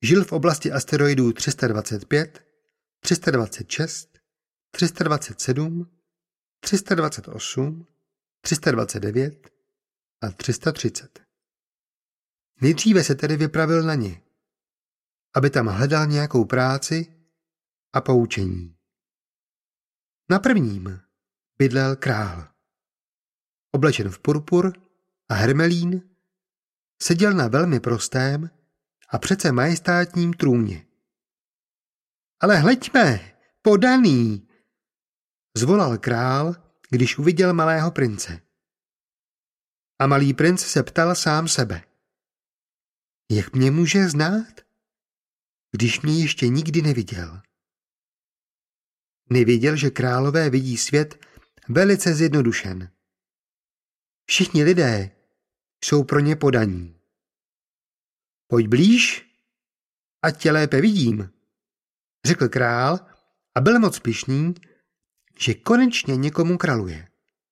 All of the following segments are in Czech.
Žil v oblasti asteroidů 325, 326, 327, 328, 329 a 330. Nejdříve se tedy vypravil na ně, aby tam hledal nějakou práci a poučení. Na prvním bydlel král. Oblečen v purpur a hermelín, seděl na velmi prostém a přece majestátním trůně. Ale hleďme, podaný, zvolal král, když uviděl malého prince. A malý princ se ptal sám sebe. Jak mě může znát, když mě ještě nikdy neviděl? Nevěděl, že králové vidí svět velice zjednodušen. Všichni lidé jsou pro ně podaní. Pojď blíž, ať tě lépe vidím, řekl král a byl moc pyšný, že konečně někomu kraluje.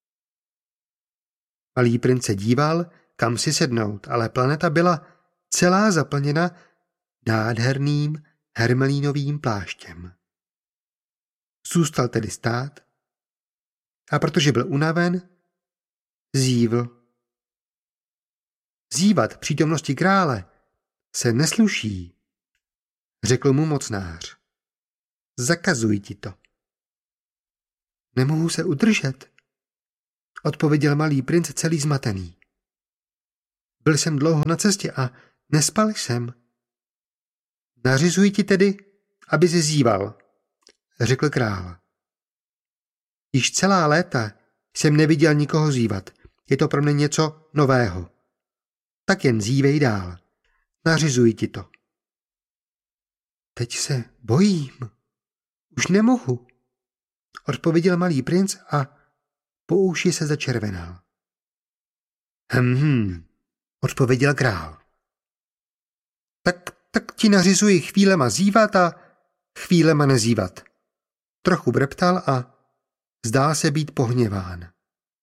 Malý princ se díval, kam si sednout, ale planeta byla celá zaplněna nádherným hermelínovým pláštěm. Zůstal tedy stát a protože byl unaven, zívl. Zívat v přítomnosti krále se nesluší, řekl mu mocnář. Zakazuji ti to. Nemohu se udržet, odpověděl malý princ celý zmatený. Byl jsem dlouho na cestě a nespal jsem. Nařizuji ti tedy, aby se zíval, řekl král. Již celá léta jsem neviděl nikoho zívat. Je to pro mě něco nového. Tak jen zívej dál. Nařizuji ti to. Teď se bojím. Už nemohu, odpověděl malý princ a po uši se začervenal. Odpověděl král. Tak ti nařizuji chvílema zívat a chvílema nezívat. Trochu breptal a zdál se být pohněván.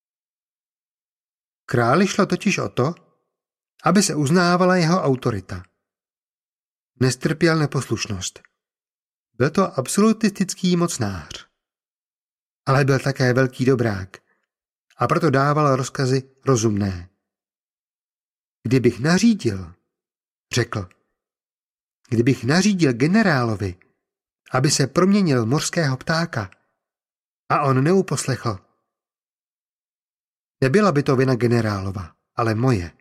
Králi šlo totiž o to, aby se uznávala jeho autorita. Nestrpěl neposlušnost. Byl to absolutistický mocnář. Ale byl také velký dobrák a proto dával rozkazy rozumné. Kdybych nařídil generálovi, aby se proměnil mořského ptáka a on neuposlechl, nebyla by to vina generálova, ale moje.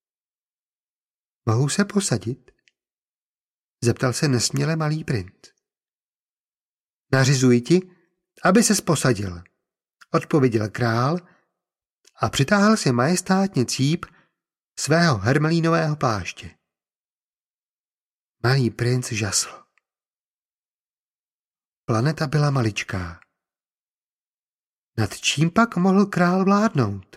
Mohu se posadit? Zeptal se nesměle malý princ. Nařizuji ti, aby ses posadil, odpověděl král a přitáhl si majestátně cíp svého hermelínového pláště. Malý princ žasl. Planeta byla maličká. Nad čím pak mohl král vládnout?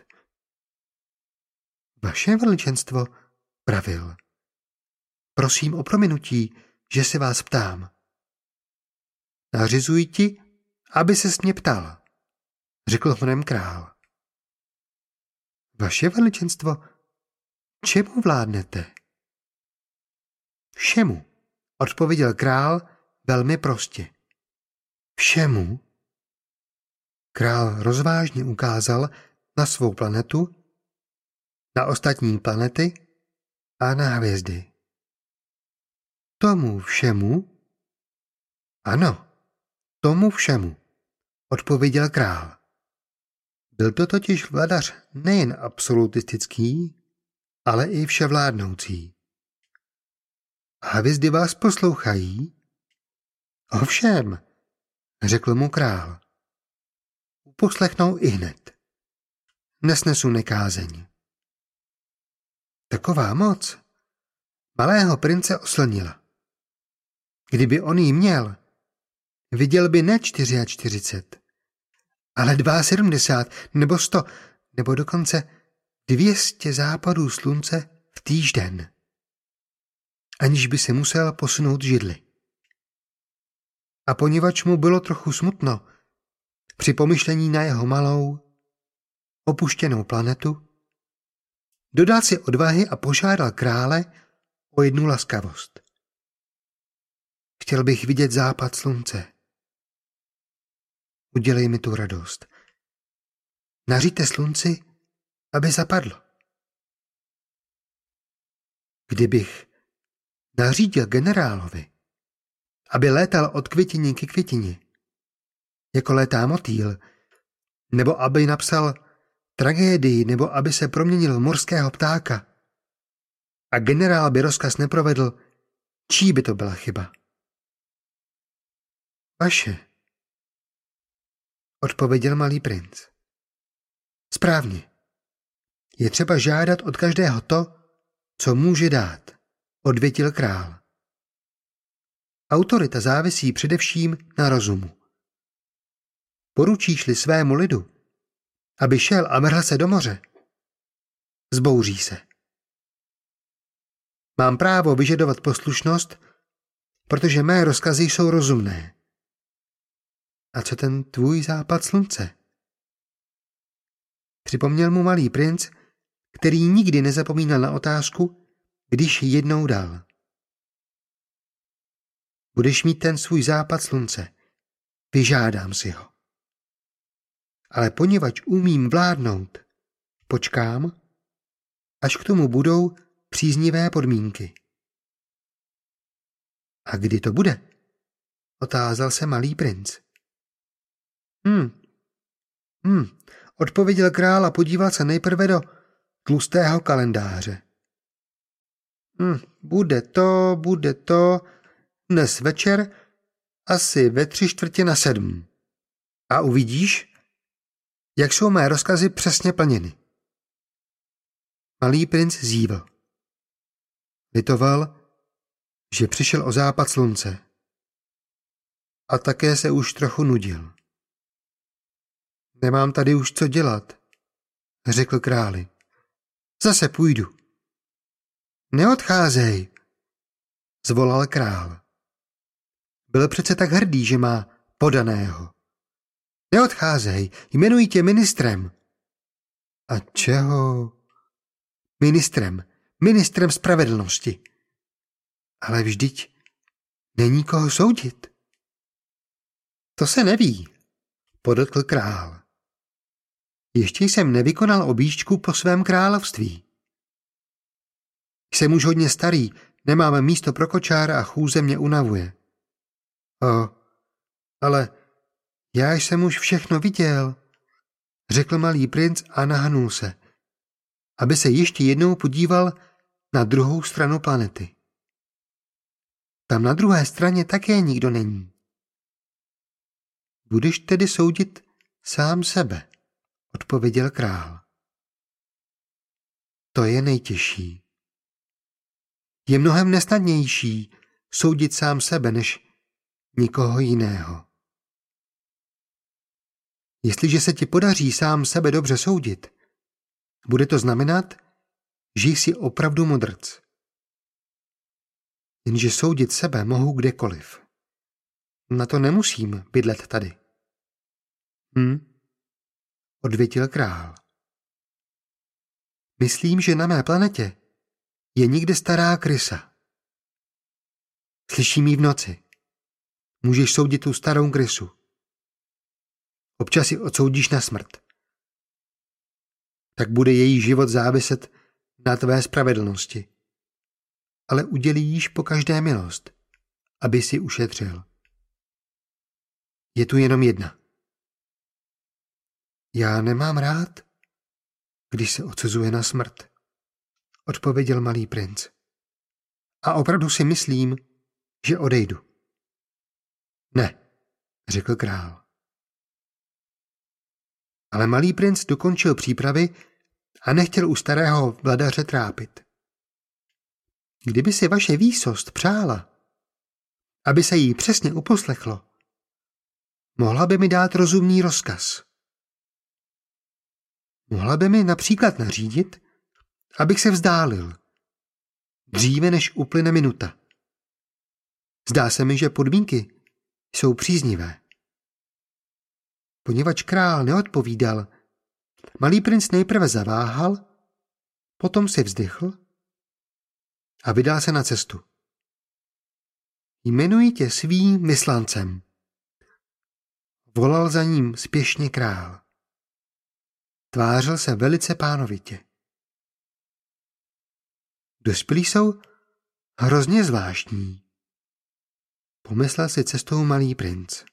Vaše veličenstvo, pravil. Prosím o prominutí, že se vás ptám. Nařizuji ti, aby ses mě ptal, řekl honem král. Vaše veličenstvo, čemu vládnete? Všemu, odpověděl král velmi prostě. Všemu? Král rozvážně ukázal na svou planetu, na ostatní planety a na hvězdy. Tomu všemu? Ano, tomu všemu, odpověděl král. Byl to totiž vladař nejen absolutistický, ale i vševládnoucí. Hvězdy vás poslouchají? Ovšem, řekl mu král. Uposlechnou ihned. Nesnesu nekázeň. Taková moc malého prince oslnila. Kdyby on jí měl, viděl by ne 44, ale 72 nebo 100, nebo dokonce 200 západů slunce v týžden, aniž by se musel posunout židli. A poněvadž mu bylo trochu smutno při pomyšlení na jeho malou, opuštěnou planetu, dodal si odvahy a požádal krále o jednu laskavost. Chtěl bych vidět západ slunce. Udělej mi tu radost. Nařiďte slunci, aby zapadlo. Kdybych nařídil generálovi, aby létal od květiny ke květině, jako létá motýl, nebo aby napsal tragédii, nebo aby se proměnil v morského ptáka, a generál by rozkaz neprovedl, čí by to byla chyba? Vaše, odpověděl malý princ. Správně. Je třeba žádat od každého to, co může dát, odvětil král. Autorita závisí především na rozumu. Poručíš-li svému lidu, aby šel a vrhl se do moře, zbouří se. Mám právo vyžadovat poslušnost, protože mé rozkazy jsou rozumné. A co ten tvůj západ slunce? Připomněl mu malý princ, který nikdy nezapomínal na otázku, když ji jednou dal. Budeš mít ten svůj západ slunce. Vyžádám si ho. Ale poněvadž umím vládnout, počkám, až k tomu budou příznivé podmínky. A kdy to bude? Otázal se malý princ. Odpověděl král a podíval se nejprve do tlustého kalendáře. Bude to dnes večer asi ve 6:45. A uvidíš, jak jsou mé rozkazy přesně plněny. Malý princ zívl. Litoval, že přišel o západ slunce. A také se už trochu nudil. Nemám tady už co dělat, řekl králi. Zase půjdu. Neodcházej, zvolal král. Byl přece tak hrdý, že má podaného. Neodcházej, jmenuji tě ministrem. A čeho? Ministrem spravedlnosti. Ale vždyť není koho soudit. To se neví, podotkl král. Ještě jsem nevykonal objížďku po svém království. Jsem už hodně starý, nemám místo pro kočára a chůze mě unavuje. Ale já jsem už všechno viděl, řekl malý princ a nahnul se, aby se ještě jednou podíval na druhou stranu planety. Tam na druhé straně také nikdo není. Budeš tedy soudit sám sebe, odpověděl král. To je nejtěžší. Je mnohem nesnadnější soudit sám sebe, než nikoho jiného. Jestliže se ti podaří sám sebe dobře soudit, bude to znamenat, že jsi opravdu modrc. Jenže soudit sebe mohu kdekoliv. Na to nemusím bydlet tady. Odvětil král. Myslím, že na mé planetě je někde stará krysa. Slyším ji v noci. Můžeš soudit tu starou krysu. Občas ji odsoudíš na smrt. Tak bude její život záviset na tvé spravedlnosti. Ale udělíš po každé milost, aby si ušetřil. Je tu jenom jedna. Já nemám rád, když se odsuzuje na smrt, odpověděl malý princ. A opravdu si myslím, že odejdu. Ne, řekl král. Ale malý princ dokončil přípravy a nechtěl u starého vladaře trápit. Kdyby si vaše výsost přála, aby se jí přesně uposlechlo, mohla by mi dát rozumný rozkaz. Mohla by mi například nařídit, abych se vzdálil, dříve než uplyne minuta. Zdá se mi, že podmínky jsou příznivé. Poněvadž král neodpovídal, malý princ nejprve zaváhal, potom si vzdychl a vydal se na cestu. Jmenuji tě svým vyslancem. Volal za ním spěšně král. Tvářil se velice pánovitě. Dospělí jsou hrozně zvláštní, pomyslel si cestou malý princ.